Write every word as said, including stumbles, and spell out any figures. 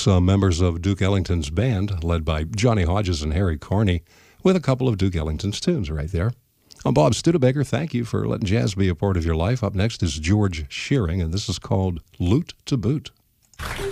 some members of Duke Ellington's band, led by Johnny Hodges and Harry Carney, with a couple of Duke Ellington's tunes right there. I'm Bob Studebaker. Thank you for letting jazz be a part of your life. Up next is George Shearing, and this is called Loot to Boot.